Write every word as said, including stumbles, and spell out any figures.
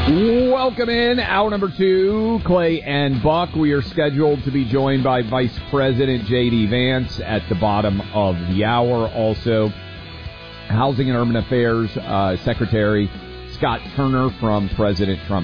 Welcome in, hour number two, Clay and Buck. We are scheduled to be joined by Vice President J D. Vance at the bottom of the hour. Also, Housing and Urban Affairs uh, Secretary Scott Turner from President Trump